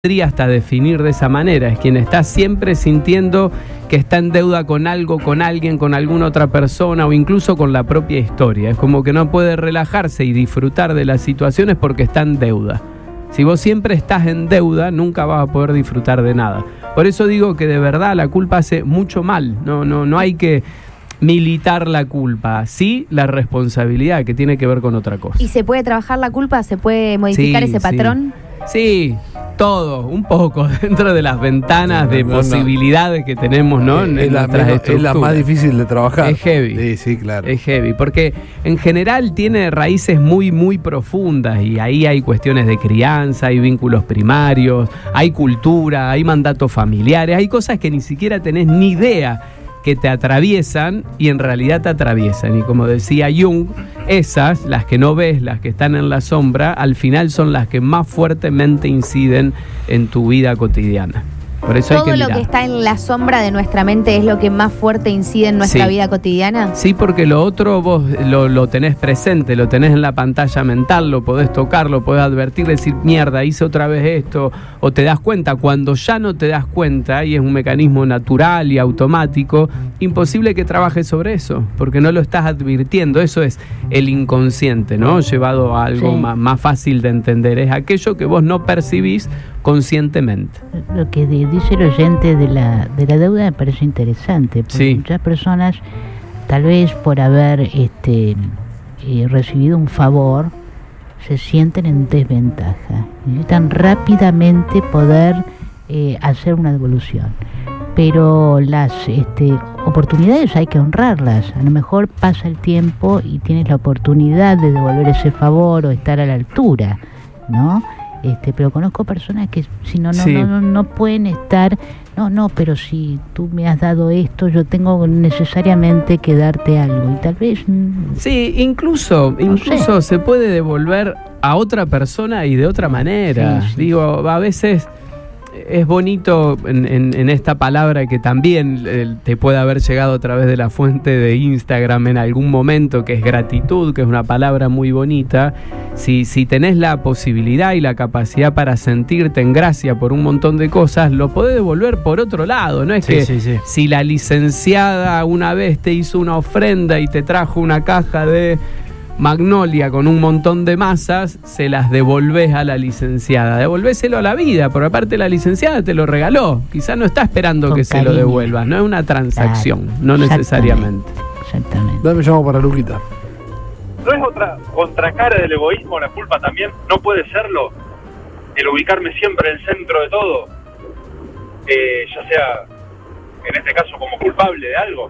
podría hasta definir de esa manera, es quien está siempre sintiendo que está en deuda con algo, con alguien, con alguna otra persona o incluso con la propia historia. Es como que no puede relajarse y disfrutar de las situaciones porque está en deuda. Si vos siempre estás en deuda, nunca vas a poder disfrutar de nada. Por eso digo que de verdad la culpa hace mucho mal. No hay que militar la culpa, sí la responsabilidad, que tiene que ver con otra cosa. ¿Y se puede trabajar la culpa? ¿Se puede modificar ese patrón? Sí, todo, un poco, dentro de las ventanas de posibilidades que tenemos, ¿no? Es la más difícil de trabajar. Es heavy. Sí, claro. Es heavy, porque en general tiene raíces muy, muy profundas y ahí hay cuestiones de crianza, hay vínculos primarios, hay cultura, hay mandatos familiares, hay cosas que ni siquiera tenés ni idea que te atraviesan y en realidad te atraviesan. Y como decía Jung, esas, las que no ves, las que están en la sombra, al final son las que más fuertemente inciden en tu vida cotidiana. Por eso ¿todo lo que está en la sombra de nuestra mente es lo que más fuerte incide en nuestra vida cotidiana? Sí, porque lo otro vos lo tenés presente, lo tenés en la pantalla mental, lo podés tocar, lo podés advertir, decir, mierda, hice otra vez esto, o te das cuenta. Cuando ya no te das cuenta, y es un mecanismo natural y automático, imposible que trabajes sobre eso, porque no lo estás advirtiendo. Eso es el inconsciente, ¿no? Llevado a algo más fácil de entender. Es aquello que vos no percibís conscientemente. Lo que dice el oyente de la deuda me parece interesante, porque muchas personas, tal vez por haber recibido un favor, se sienten en desventaja. Necesitan rápidamente poder hacer una devolución. Pero las oportunidades hay que honrarlas. A lo mejor pasa el tiempo y tienes la oportunidad de devolver ese favor o estar a la altura, ¿no? Pero conozco personas que si no pueden estar, pero si tú me has dado esto, yo tengo necesariamente que darte algo, y tal vez sí, incluso se puede devolver a otra persona y de otra manera. Digo, a veces es bonito en esta palabra que también te puede haber llegado a través de la fuente de Instagram en algún momento, que es gratitud, que es una palabra muy bonita. Si tenés la posibilidad y la capacidad para sentirte en gracia por un montón de cosas, lo podés devolver por otro lado. No es si la licenciada una vez te hizo una ofrenda y te trajo una caja de Magnolia con un montón de masas, se las devolvés a la licenciada. Devolvéselo a la vida, por aparte la licenciada te lo regaló. Quizás no está esperando con que cariño. Se lo devuelvas. No es una transacción, no necesariamente. Exactamente. Dame llamo para Luquita. ¿No es otra contracara del egoísmo la culpa también? ¿No puede serlo? El ubicarme siempre en el centro de todo, ya sea, en este caso, como culpable de algo.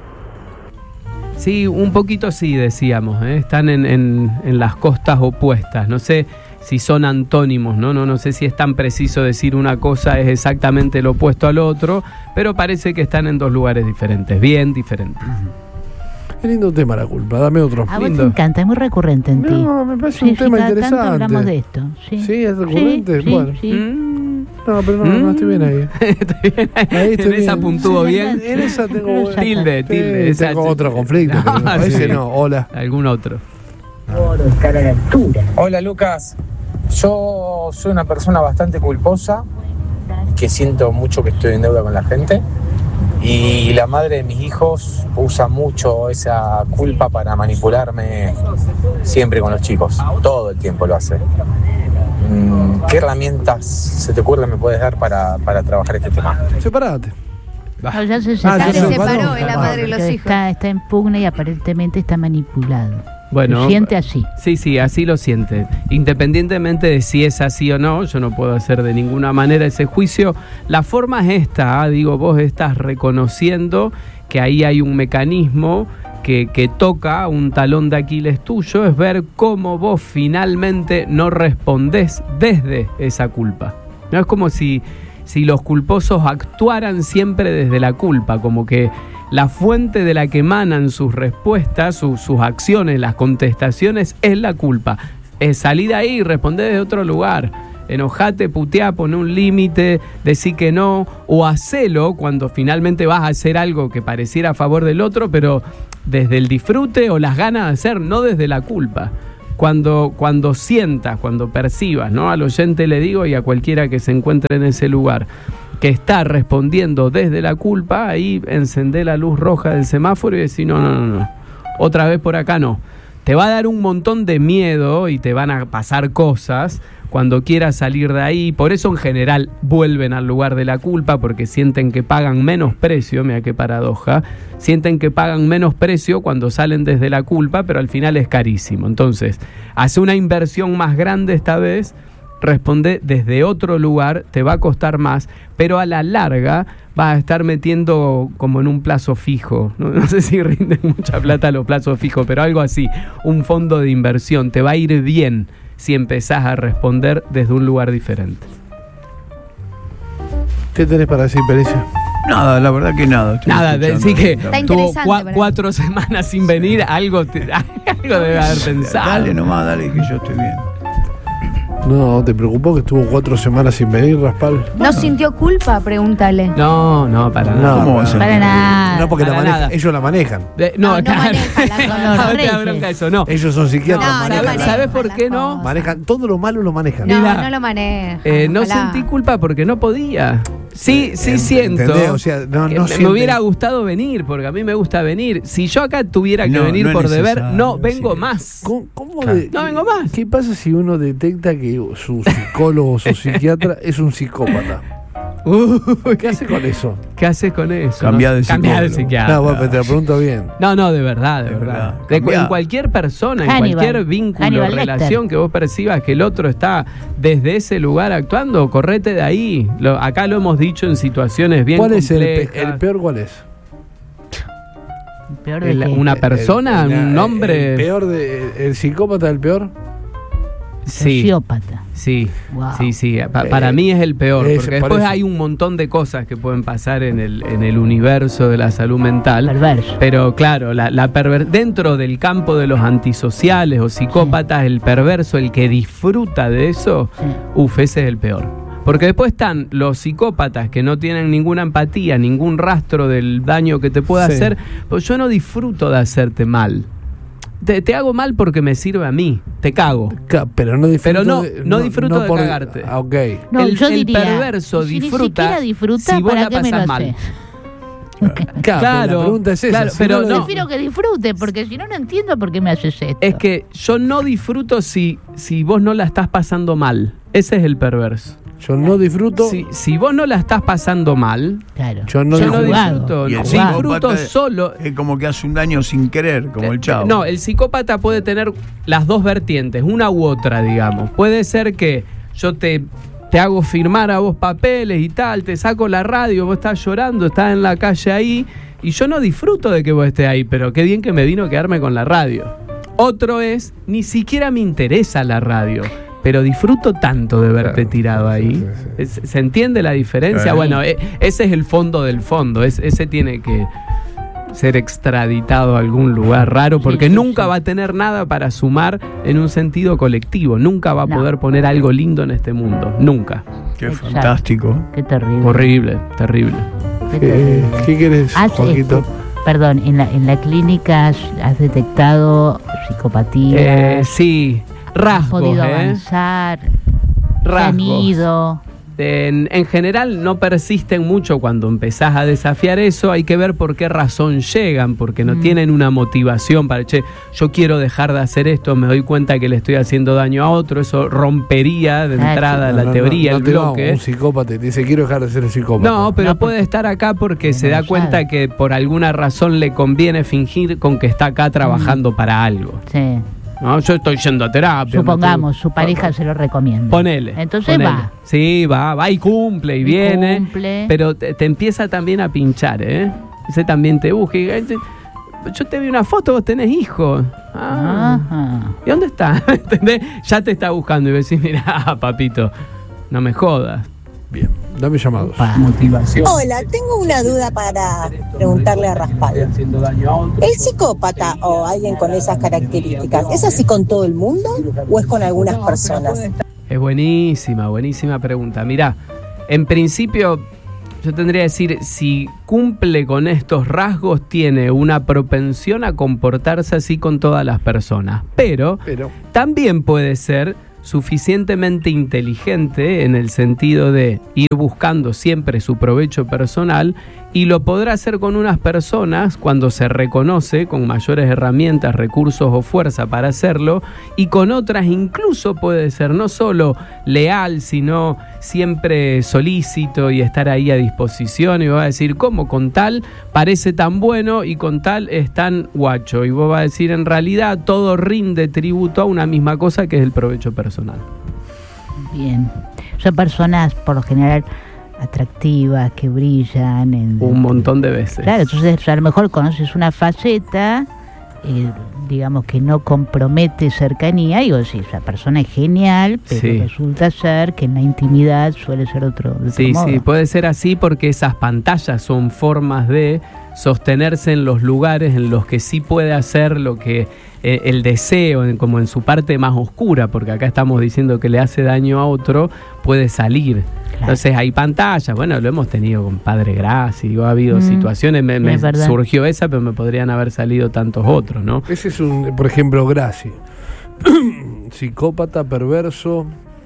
Sí, un poquito sí, decíamos, están en las costas opuestas. No sé si son antónimos, no sé si es tan preciso decir una cosa es exactamente lo opuesto al otro, pero parece que están en dos lugares diferentes, bien diferentes. Qué lindo tema la culpa, dame otro. A vos te encanta, es muy recurrente en ti. No, me parece un tema interesante. Tanto hablamos de esto. Sí, es recurrente. Bueno. No, pero no estoy bien ahí. Estoy bien ahí. En esa puntúo bien. En esa tengo tilde. Tengo otro conflicto. Hola. Algún otro. Hola Lucas, yo soy una persona bastante culposa, que siento mucho que estoy en deuda con la gente, y la madre de mis hijos usa mucho esa culpa para manipularme siempre con los chicos, todo el tiempo lo hace. ¿Qué herramientas se te ocurre me puedes dar para trabajar este tema? Separate. No, ya se separó en la madre de los hijos. Está en pugna y aparentemente está manipulado. Bueno, lo siente así. Sí, así lo siente. Independientemente de si es así o no, yo no puedo hacer de ninguna manera ese juicio. La forma es esta, vos estás reconociendo que ahí hay un mecanismo que toca un talón de Aquiles tuyo, es ver cómo vos finalmente no respondés desde esa culpa. No es como si los culposos actuaran siempre desde la culpa, como que la fuente de la que emanan sus respuestas, sus acciones, las contestaciones, es la culpa. Salí de ahí y respondé desde otro lugar. Enojate, puteá, poné un límite, decí que no, o hacelo cuando finalmente vas a hacer algo que pareciera a favor del otro, pero desde el disfrute o las ganas de hacer, no desde la culpa. cuando sientas, cuando percibas, ¿no? Al oyente le digo y a cualquiera que se encuentre en ese lugar, que está respondiendo desde la culpa, ahí encendé la luz roja del semáforo y decir, no, otra vez por acá no. Te va a dar un montón de miedo y te van a pasar cosas cuando quieras salir de ahí. Por eso en general vuelven al lugar de la culpa, porque sienten que pagan menos precio. Mira qué paradoja. Sienten que pagan menos precio cuando salen desde la culpa, pero al final es carísimo. Entonces, hace una inversión más grande esta vez, responde desde otro lugar, te va a costar más, pero a la larga vas a estar metiendo como en un plazo fijo. No sé si rinden mucha plata los plazos fijos, pero algo así, un fondo de inversión. Te va a ir bien si empezás a responder desde un lugar diferente. ¿Qué tenés para decir, Pericia? Nada, la verdad que nada. Nada, decir que tuvo interesante, 4 semanas sin venir, algo debe haber pensado. Dale nomás, dale, que yo estoy bien. No, ¿te preocupó que estuvo 4 semanas sin venir, Raspal? ¿No sintió culpa? Pregúntale. No, para nada. No, ¿Cómo va a ser? Para nada. No, porque Para nada. ellos la manejan. No Claro. maneja las cosas. No te da bronca eso, no. Ellos son psiquiatras, No, manejan. maneja ¿Sabes por las qué no? cosas. Manejan, todo lo malo lo manejan. No, Mirá, no lo maneja. No ojalá. sentí culpa porque no podía. Sí siento ¿Entendés? O sea, no que me sienten- hubiera gustado venir, porque a mí me gusta venir. Si yo acá tuviera que No, venir no es por deber, necesario, no vengo sí. más. ¿Cómo Claro. de- No vengo más. ¿Qué pasa si uno detecta que su psicólogo o su psiquiatra es un psicópata? ¿Qué hace con eso? ¿Qué haces con eso? Cambiá de Cambiá de psicólogo. psiquiatra. No, bueno, pero te lo pregunto bien. No, de verdad. De verdad. En Cambiá. cualquier persona, en Hannibal. cualquier vínculo, Hannibal relación Lecter. que vos percibas que el otro está desde ese lugar actuando, correte de ahí. Acá lo hemos dicho en situaciones bien ¿Cuál es complejas. el peor? ¿Cuál es? Peor de que... ¿Una persona? ¿Un hombre? ¿El psicópata el peor? Sí. Sociópata. Sí, Wow. sí. Para mí es el peor, es- porque por después eso. hay un montón de cosas que pueden pasar en el universo de la salud mental. Perverso. Pero claro, dentro del campo de los antisociales o psicópatas, el perverso, el que disfruta de eso, Sí. ese es el peor. Porque después están los psicópatas que no tienen ninguna empatía, ningún rastro del daño que te pueda Sí. hacer. Pues yo no disfruto de hacerte mal. Te hago mal porque me sirve a mí. Te cago. Pero no disfruto Pero no disfruto de cagarte. Ok. No, El- yo el diría, perverso si disfruta ni siquiera disfruta, si vos ¿para la qué me pasás lo mal. haces? Claro, la pregunta es esa. claro, si pero lo no. Prefiero que disfrute, porque si no, no entiendo por qué me haces esto. Es que yo no disfruto si vos no la estás pasando mal. Ese es el perverso. Yo no disfruto. Si vos no la estás pasando mal, Claro. Yo no yo no disfruto. disfruto. Y el Disfruto psicópata solo. Es como que hace un daño sin querer, como el chavo. No, el psicópata puede tener las dos vertientes, una u otra, digamos. Puede ser que yo te hago firmar a vos papeles y tal, te saco la radio, vos estás llorando, estás en la calle ahí, y yo no disfruto de que vos estés ahí, pero qué bien que me vino a quedarme con la radio. Otro es, ni siquiera me interesa la radio, pero disfruto tanto de verte Claro, tirado sí, ahí. sí, ¿Se entiende la diferencia? Claro. Bueno, ese es el fondo del fondo, ese tiene que ser extraditado a algún lugar raro, porque Sí, sí, nunca sí. va a tener nada para sumar en un sentido colectivo, nunca va a No. poder poner algo lindo en este mundo, nunca. Qué Exacto. fantástico. Qué terrible. Horrible, terrible. Qué terrible. ¿Qué querés, Has, Joaquito? perdón, en la clínica has detectado psicopatía. Sí, has rasgos, podido avanzar. Se han rasgos. ido. En general no persisten mucho cuando empezás a desafiar eso. Hay que ver por qué razón llegan, porque no tienen una motivación para, yo quiero dejar de hacer esto, me doy cuenta que le estoy haciendo daño a otro. Eso rompería de entrada la teoría, el te va bloque. un psicópata y te dice, quiero dejar de ser psicópata. No, pero No, puede estar acá porque se no da lo cuenta sabe. que por alguna razón le conviene fingir con que está acá trabajando para algo. Sí. ¿No? Yo estoy yendo a terapia. Supongamos, me su pareja se lo recomienda. Ponele. Entonces ponele. va. Sí, va y cumple y viene. Cumple. Pero te empieza también a pinchar, ¿eh? Ese también te busca. Yo te vi una foto, vos tenés hijos. Ajá. ¿Y dónde está? ¿Entendés? Ya te está buscando y decís, mirá, papito, no me jodas. Bien, dame llamados. Pa. Hola, tengo una duda para preguntarle a Raspal. ¿El psicópata o alguien con esas características es así con todo el mundo o es con algunas personas? Es buenísima pregunta. Mirá, en principio, yo tendría que decir, si cumple con estos rasgos, tiene una propensión a comportarse así con todas las personas. Pero también puede ser suficientemente inteligente en el sentido de ir buscando siempre su provecho personal, y lo podrá hacer con unas personas cuando se reconoce con mayores herramientas, recursos o fuerza para hacerlo, y con otras incluso puede ser no solo leal, sino siempre solícito y estar ahí a disposición, y va a decir, ¿cómo con tal parece tan bueno y con tal es tan guacho? Y vos vas a decir, en realidad todo rinde tributo a una misma cosa, que es el provecho personal. Bien, son personas por lo general atractivas, que brillan un montón de veces. Claro, entonces a lo mejor conoces una faceta, digamos, que no compromete cercanía, y vos decís, esa persona es genial, pero resulta ser que en la intimidad suele ser otro modo. Sí, puede ser así, porque esas pantallas son formas de sostenerse en los lugares en los que sí puede hacer lo que el deseo, como en su parte más oscura, porque acá estamos diciendo que le hace daño a otro, puede salir. Claro. Entonces hay pantallas, bueno, lo hemos tenido con Padre Graci, ha habido situaciones, me surgió esa, pero me podrían haber salido tantos otros, ¿no? Ese es por ejemplo, Graci. Psicópata, perverso.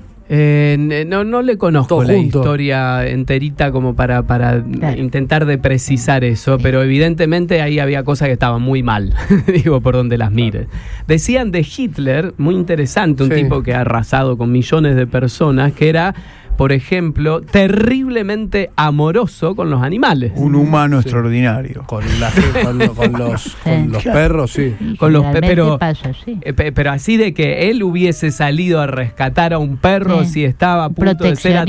No le conozco la historia enterita como para intentar de precisar eso, pero evidentemente ahí había cosas que estaban muy mal, digo, por donde las mires. Decían de Hitler, muy interesante, un tipo que ha arrasado con millones de personas, que era, por ejemplo, terriblemente amoroso con los animales. Un humano extraordinario. Con los perros, sí. Con los pero así de que él hubiese salido a rescatar a un perro si estaba a punto de ser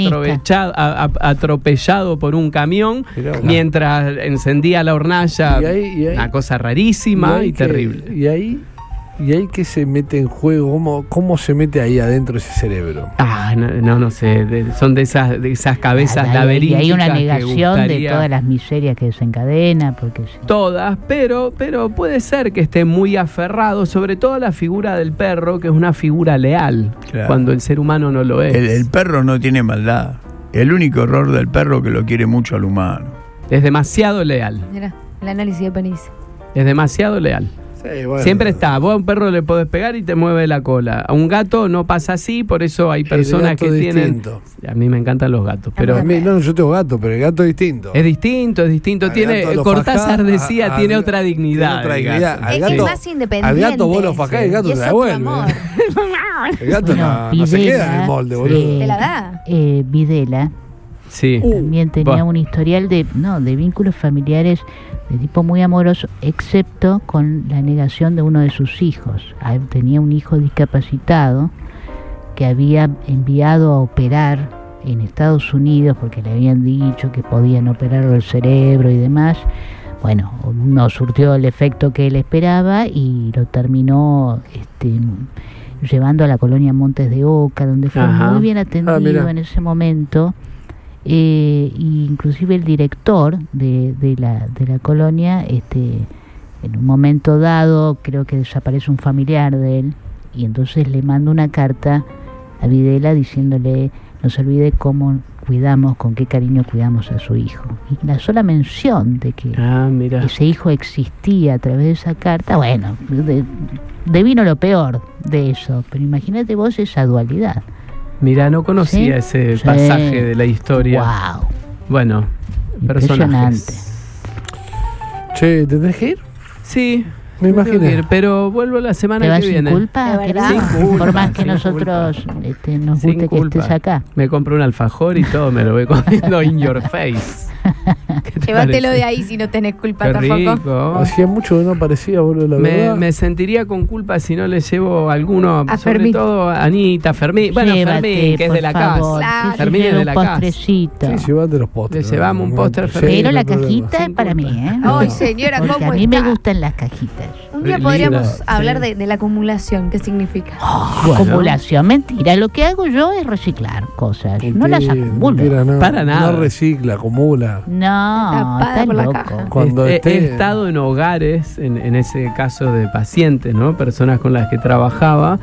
atropellado por un camión, mientras encendía la hornalla, una cosa rarísima y terrible. ¿Y ahí qué se mete en juego? ¿Cómo se mete ahí adentro ese cerebro? No sé. Son de esas cabezas laberínticas. Y hay una negación de todas las miserias que desencadena. Todas, pero puede ser que esté muy aferrado, sobre todo a la figura del perro, que es una figura leal, cuando el ser humano no lo es. El perro no tiene maldad. El único error del perro es que lo quiere mucho al humano. Es demasiado leal. Mira, el análisis de Penice. Es demasiado leal. Siempre está, vos a un perro le podés pegar y te mueve la cola. A un gato no pasa así, por eso hay personas que tienen... A mí me encantan los gatos, pero... yo tengo gato, pero el gato es distinto. Es distinto. Tiene, Cortázar decía, tiene otra dignidad. Es más independiente. Al gato vos lo fajás y el gato te la devuelve. El gato no se queda en el molde, boludo. Te la da. Videla también tenía un historial de vínculos familiares de tipo muy amoroso, excepto con la negación de uno de sus hijos. Tenía un hijo discapacitado que había enviado a operar en Estados Unidos porque le habían dicho que podían operarlo el cerebro y demás. Bueno, no surtió el efecto que él esperaba y lo terminó llevando a la colonia Montes de Oca, donde fue muy bien atendido en ese momento. Inclusive el director de la colonia, en un momento dado creo que desaparece un familiar de él, y entonces le manda una carta a Videla diciéndole: no se olvide cómo cuidamos, con qué cariño cuidamos a su hijo. Y la sola mención de que ese hijo existía a través de esa carta, bueno, devino lo peor de eso, pero imagínate vos esa dualidad. Mira, no conocía ese pasaje de la historia. Wow. Bueno, personajes. Che, ¿te tenés que ir? Sí, me imagino. Pero vuelvo la semana que viene. ¿Sin culpa? Por más que nosotros nos guste que estés acá. Me compro un alfajor y todo, me lo voy comiendo in your face. Llévatelo de ahí si no tenés culpa tampoco. Rico. Hacía mucho que no aparecía, boludo, la verdad. Me sentiría con culpa si no le llevo alguno, a sobre Fermín. todo a Anita, Fermín. Bueno, Fermín, que es de la casa. Claro. Fermín es de la casa. Sí, llévate los postres. Le llevamos un póster Fermín. Pero la cajita es para mí, ¿eh? Ay, señora, porque ¿cómo a mí está? me gustan las cajitas. Un día podríamos hablar de la acumulación. ¿Qué significa? Acumulación, mentira. Lo que hago yo es reciclar cosas. No las acumulo. Para nada. No recicla, acumula. No, está loco. He estado en hogares, en ese caso de pacientes, ¿no? Personas con las que trabajaba,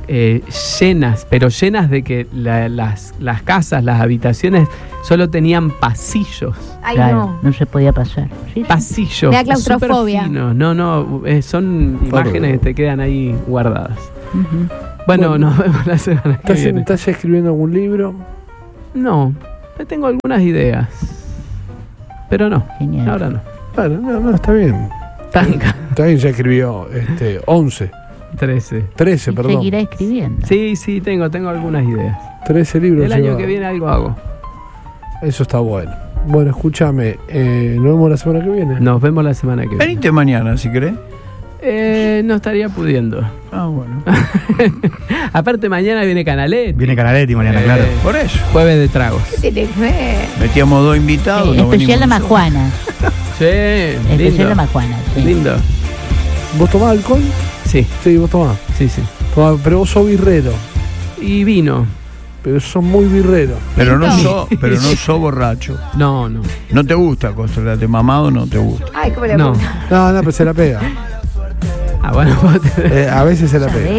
llenas, pero llenas de que las casas, las habitaciones solo tenían pasillos. Ay, Claro, no se podía pasar. Sí, sí. Pasillos. Me da claustrofobia. súper finos. No, son imágenes que te quedan ahí guardadas. Ujú. Bueno, nos vemos la semana que viene. ¿Estás escribiendo algún libro? No, tengo algunas ideas. Pero no, Genial. ahora no. Bueno, no, está bien. Tanca. También ya escribió 11, 13. 13, Y perdón. seguirá escribiendo. Sí, tengo algunas ideas. 13 libros. El año lleva. que viene algo hago. Eso está bueno. Bueno, escúchame, nos vemos la semana que viene. Nos vemos la semana que viene. Venite mañana, si querés. No estaría pudiendo. Ah, bueno. Aparte mañana viene Canaletti. Viene Canaletti mañana, claro. Por eso. Jueves de tragos. ¿Qué tiene que ver? Metíamos 2 invitados. no Especial la venimos nosotros. Majuana. Sí, Especial lindo. la Majuana. Sí. Lindo. ¿Vos tomás alcohol? Sí, Sí, vos tomás. sí. Pero vos sos birrero. Y vino. Pero sos muy birrero. Pero no sos borracho. No. No te gusta controlarte mamado, no te gusta. Ay, ¿cómo le No. pregunto? No, pero se la pega. Ah, bueno, A veces se la pega.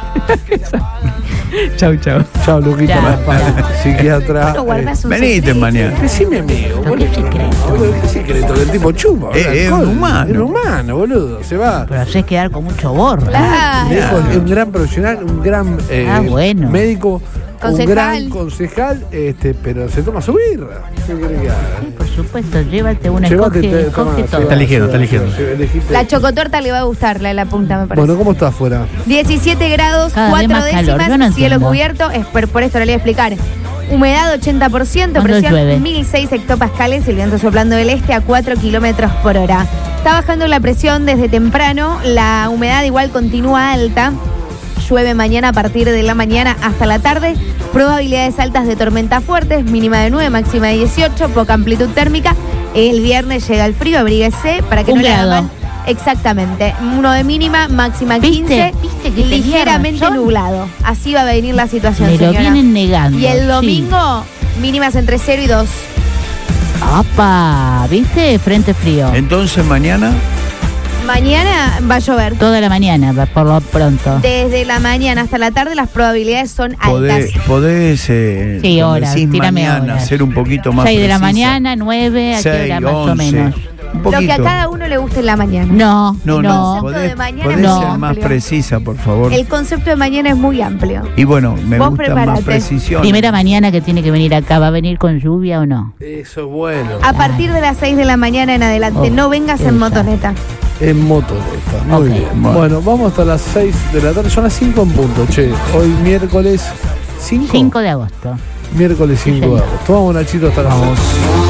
chau. Chao, Luquita Chao. Raspal, psiquiatra. No guardas un Venite secreto. mañana. Decime, amigo. Lo que es secreto. ¿Qué secreto? Que el tipo chupa. Es alcohol. humano. Es humano, boludo. Se va. Pero haces quedar con mucho borro. Claro. Es un gran profesional, un gran bueno. médico, Concejal. un gran concejal, pero se toma su birra. ¿Qué querés que haga? Por supuesto, llévate una, Llevate, escoge toma, todo. Está eligiendo. elegiste. La chocotorta le va a gustar, la de la punta, me parece. Bueno, ¿cómo está afuera? 17 grados, Cada vez 4 más calor, décimas, yo no cielo entiendo. cubierto, por esto le voy a explicar. Humedad 80%, ¿Cuándo presión llueve? 1006 hectopascales, el viento soplando del este a 4 kilómetros por hora. Está bajando la presión desde temprano, la humedad igual continúa alta. Llueve mañana a partir de la mañana hasta la tarde. Probabilidades altas de tormentas fuertes, mínima de 9, máxima de 18, poca amplitud térmica. El viernes llega el frío, abríguese para que Un no le haga grado. mal. Exactamente. 1 de mínima, máxima 15. ¿Viste que tenía ligeramente razón? nublado. Así va a venir la situación, Me lo señora. vienen negando. Y el sí. domingo, mínimas entre 0 y 2. ¡Apa! ¿Viste? Frente frío. Entonces mañana, Mañana va a llover. Toda la mañana, por lo pronto. Desde la mañana hasta la tarde las probabilidades son altas. podés Sí, cuando horas, decís tírame mañana, horas. ser un poquito más 6 de la precisa. mañana, 9, ¿a qué 6, hora más o 11, menos? un Lo que a poquito. cada uno le guste en la mañana. No, No, no. podés, de mañana podés es ser muy más amplio. precisa, por favor. El concepto de mañana es muy amplio. Y bueno, me Vos gusta preparate. más precisión. Primera mañana que tiene que venir acá, ¿va a venir con lluvia o no? Eso es bueno. A partir de las 6 de la mañana en adelante, Oh, no vengas en esa. motoneta. En motoneta. Muy Ok. bien. Bueno. Bueno, vamos hasta las 6 de la tarde. Son las 5 en punto, che. Hoy miércoles 5. 5 de agosto. Miércoles 5 de señor. agosto. Vamos, Nachito, hasta las 6.